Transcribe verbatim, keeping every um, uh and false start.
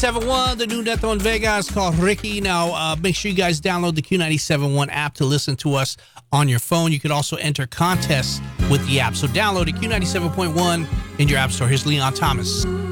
ninety-seven point one, the new Neto in Vegas, called Ricky. Now, uh, make sure you guys download the Q ninety-seven point one app to listen to us on your phone. You can also enter contests with the app. So download the Q ninety-seven point one in your app store. Here's Leon Thomas.